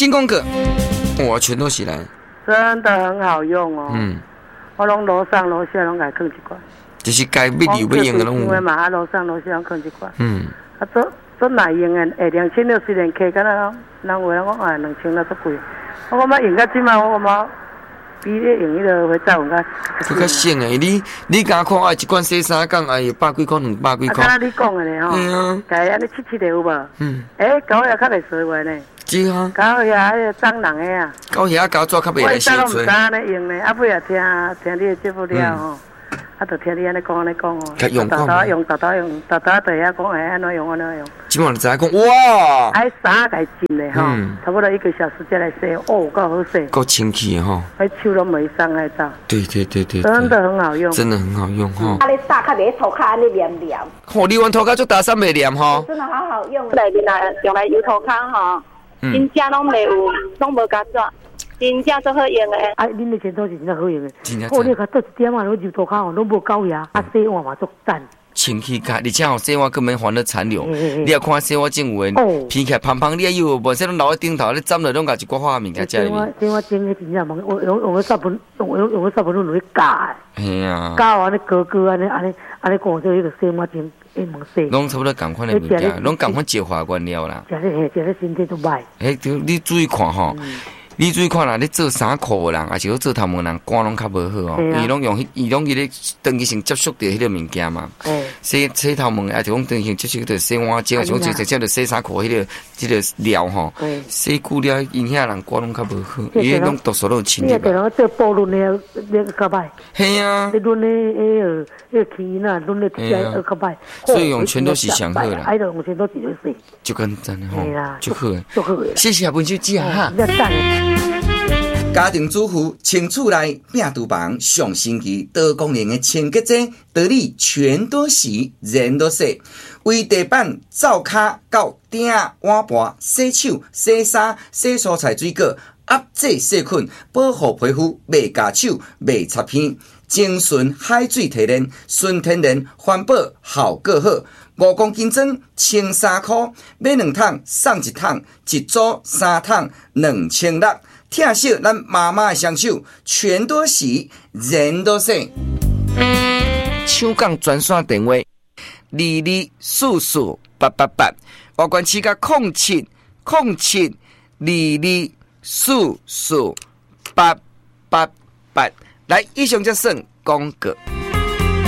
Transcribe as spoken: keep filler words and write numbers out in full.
新功课，哇，全都洗来， 真的很好用哦。嗯，我拢楼上楼下拢给放一罐， 就是该要留要用的拢。 因为嘛，啊楼上楼下拢放一罐。嗯，啊做做哪用的？下两千六虽然开，敢若人话我哎两千那足贵，我感觉用到即嘛，我感觉比咧用迄个肥皂用较。 更较省诶！你你敢看啊？一罐洗衫讲哎呀，百几块两百几块。 啊，你讲的咧吼。嗯啊。家安尼七七的有无？嗯。诶，狗也较袂衰话呢。是啊。狗遐迄个蟑螂的啊。 狗遐狗抓较袂来烧吹。我早唔知安尼用呢，啊尾也听听你的节目了吼。啊，就听你安尼讲安尼讲哦。用豆豆用豆豆用豆豆在遐讲哎安怎用安怎用。 今晚就知影讲哇。 哎，衫家进的吼，差不多一个小时才来洗，哦，够好洗。 够清气的吼。 哎，手都没伤害到。对对对对。 真的很好用。 真的很好用吼。 啊，你打开你头壳安尼黏黏。 吼，你玩头壳就打三袂黏吼。 真的好好用。来面来用来油头壳吼，真正拢袂有，拢无加纸。真正最好用的， 啊！恁的前头是真正好用的。哦，你看倒一点啊，你油头壳哦，拢无高压，啊，洗碗嘛足赞。 清气卡，而且吼洗碗根本还了残留。你要看洗碗正有诶，片起来胖胖，你要有无？说拢留喺顶头，你沾了拢甲一寡花物件加入面。 洗碗洗碗真正忙，我用用个纱盆，用用用个纱盆拢落去夹诶。系啊。夹完咧割割安尼安尼安尼讲做迄个洗碗真会忙洗。 拢差不多共款诶物件，拢共款石化原料啦。 食咧嘿，食咧身体都歹。 诶，你注意看吼。你注意看啦，你做衫裤的人，还是做头毛人，肝拢较无好哦。伊拢用迄，伊拢伊咧长期性接触着迄个物件嘛。洗洗头毛，还是讲长期性接触着洗碗巾，还是讲直接着洗衫裤迄个迄个料吼。洗久了，因遐人肝拢较无好，伊拢毒素都侵入。 你个做保润的，那个较歹。 系啊。 你润的迄个迄个气呐，润的起来又较歹。 所以用全都是上好啦。 哎，用全都是就洗。 就简单吼，就好。 就好。 谢谢文秀姐哈。 家庭主妇清厝内病厨房上星期多功能的清洁剂，道理全都洗，人都洗。为地板、灶骹到鼎、碗盘、洗手、洗衫、洗蔬菜水果，压制细菌，保护皮肤，袂夹手，袂擦片。精纯海水提炼，纯天然，环保效果好。五公斤装，千三块，买两桶送一桶，一组三桶，两千六。听惜咱妈妈的双手，全都洗，人都洗。 抢讲专线电话：二二四四八八八，外关七甲空七空七二二四四八八八。来，以上就算广告。